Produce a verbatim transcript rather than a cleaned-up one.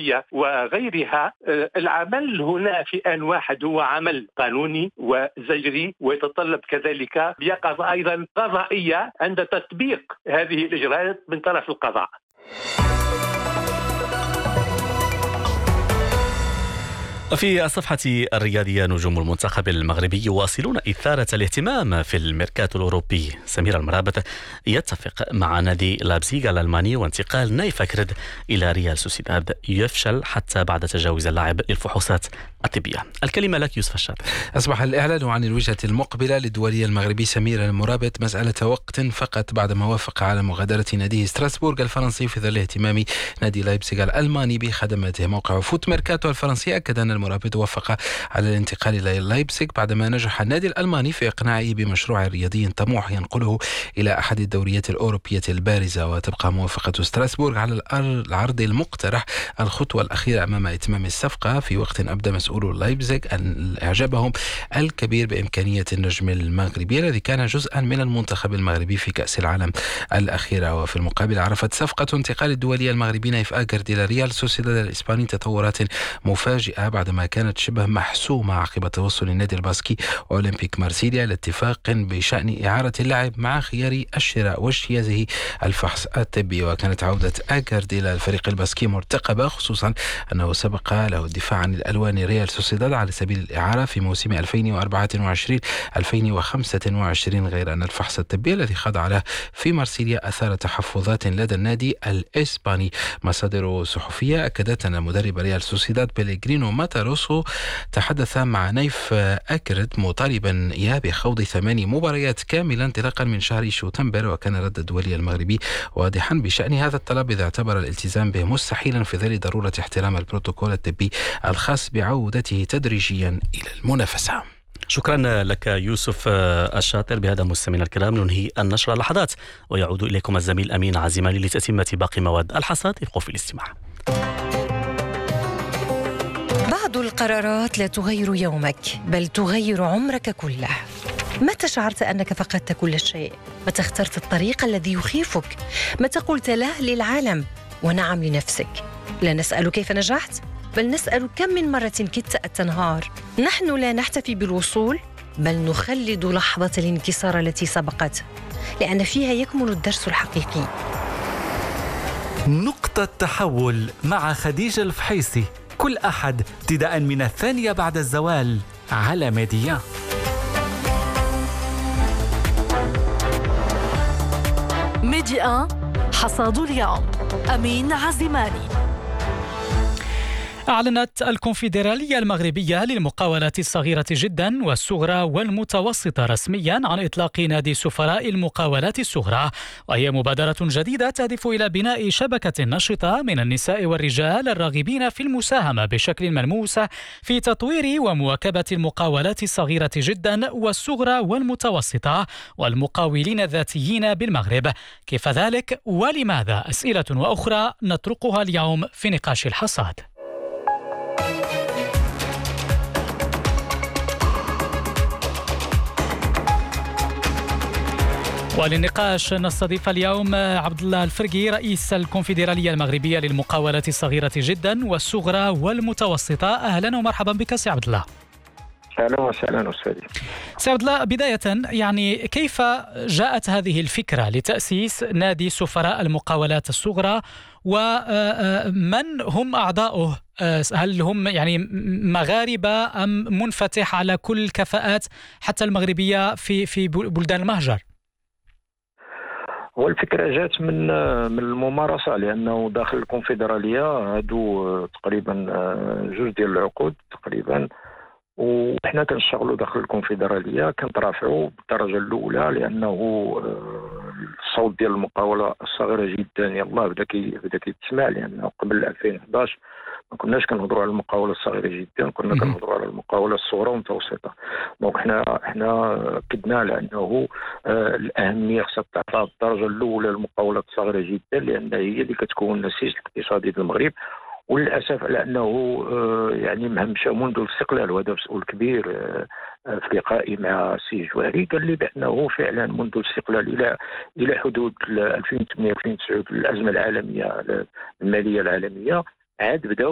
الإسبانية وغيرها. العمل هنا في آن واحد هو عمل قانوني وزجري، ويتطلب كذلك يقظة أيضا قضائية عند تطبيق هذه الإجراءات من طرف القضاء. في الصفحة الرياضية نجوم المنتخب المغربي يواصلون إثارة الاهتمام في الميركاتو الأوروبي. سمير المرابط يتفق مع نادي لايبزيغ الألماني وانتقال نايف أكرد إلى ريال سوسيداد يفشل حتى بعد تجاوز اللاعب للفحوصات الطبية. الكلمة لك يوسف الشاطر. أصبح الإعلان عن الوجهة المقبلة للدولي المغربي سمير المرابط مسألة وقت فقط بعدما وافق على مغادرة ناديه ستراسبورغ الفرنسي في ظل اهتمام نادي لايبزيغ الألماني بخدماته. موقع فوت ميركاتو الفرنسي أكد أن المرابط وافق على الانتقال إلى لايبزيغ بعدما نجح النادي الألماني في إقناعه بمشروع رياضي طموح ينقله إلى أحد الدوريات الأوروبية البارزة. وتبقى موافقة ستراسبورغ على العرض المقترح الخطوة الأخيرة أمام إتمام الصفقة، في وقت أبدى مسؤولو لايبزيغ أن إعجابهم الكبير بإمكانية النجم المغربي الذي كان جزءا من المنتخب المغربي في كأس العالم الأخيرة. وفي المقابل عرفت صفقة انتقال الدولي المغربي نايف أكرد إلى ريال سوسيداد الإسباني تطورات مفاجئة بعدما كانت شبه محسومة عقب توصل النادي الباسكي أولمبيك مارسيليا لاتفاق بشأن إعارة اللاعب مع خيار الشراء واجتيازه الفحص الطبي. وكانت عودة أكرد إلى الفريق الباسكي مرتقبة، خصوصا أنه سبق له الدفاع عن الألوان ريال سوسيداد على سبيل الإعارة في موسم ألفين وأربعة وعشرين ألفين وخمسة وعشرين، غير أن الفحص الطبي الذي خضع له في مارسيليا أثار تحفظات لدى النادي الإسباني. مصادر صحفية أكدت أن مدرب ريال سوسيداد بيليغرينو ماتاروسو تحدث مع نايف أكرد مطالبا إياه بخوض ثماني مباريات كاملة انطلاقا من شهر شتنبر. وكان رد الدولي المغربي واضحا بشأن هذا الطلب، إذا اعتبر الالتزام به مستحيلا في ظل ضرورة احترام البروتوكول الطبي الخاص بعودته تدريجيا إلى المنافسة. شكرا لك يوسف الشاطر. بهذا مستمعينا الكرام ننهي النشر لحظات، ويعود إليكم الزميل أمين عزيماني لتتمة باقي مواد الحصاد. ابقوا في الاستماع. بعض القرارات لا تغير يومك بل تغير عمرك كله. متى شعرت أنك فقدت كل شيء؟ متى اخترت الطريق الذي يخيفك؟ متى قلت لا للعالم ونعم لنفسك؟ لا نسأل كيف نجحت، بل نسأل كم من مرة كدت أن تنهار. نحن لا نحتفي بالوصول، بل نخلد لحظة الانكسار التي سبقت، لأن فيها يكمن الدرس الحقيقي. نقطة تحول مع خديجة الفحيصي، كل أحد ابتداء من الثانية بعد الزوال على ميديا. ميديا حصاد اليوم. أمين عزيماني. أعلنت الكونفدرالية المغربية للمقاولات الصغيرة جدا والصغرى والمتوسطة رسميا عن إطلاق نادي سفراء المقاولات الصغرى، وهي مبادرة جديدة تهدف إلى بناء شبكة نشطة من النساء والرجال الراغبين في المساهمة بشكل ملموس في تطوير ومواكبة المقاولات الصغيرة جدا والصغرى والمتوسطة والمقاولين الذاتيين بالمغرب. كيف ذلك ولماذا؟ أسئلة وأخرى نطرقها اليوم في نقاش الحصاد. وللنقاش نستضيف اليوم عبد الله الفرقي رئيس الكونفدرالية المغربية للمقاولات الصغيرة جدا والصغرى والمتوسطة. أهلا ومرحبا بك سي عبد الله. أهلا وسهلا أستاذي. سي عبد الله، بداية يعني كيف جاءت هذه الفكرة لتأسيس نادي سفراء المقاولات الصغرى، ومن هم أعضاؤه؟ هل هم يعني مغاربة أم منفتح على كل الكفاءات حتى المغربية في في بلدان المهجر؟ هو الفكرة جات من من الممارسة، لأنه داخل الكونفدرالية هادو تقريبا جوج ديال العقود تقريبا، وحنا كنشتغلوا داخل الكونفدرالية كنترافعوا بالدرجة الأولى، لأنه الصوت ديال المقاولة الصغيرة جدا يلاه بدا كي بدا كيتسمع، لأنه قبل ألفين وإحداش ما كناش كنهضروا على المقاولة الصغيرة جدا، كنا كنهضروا على المقاولة الصغرى والمتوسطة. دونك حنا حنا كدنا على أنه آه الأهمية خصها تعطى الدرجة الأولى للمقاولة الصغيرة جدا، لأن هي اللي كتكون النسيج الاقتصادي للمغرب. وللأسف على أنه آه يعني مهمشة منذ الاستقلال، وهذا مسؤول كبير آه في لقائي مع السي جوهري قال لي بأنه فعلا منذ الاستقلال إلى إلى حدود ألفين وثمانية ألفين وتسعة الأزمة العالمية المالية العالمية عاد بدأوا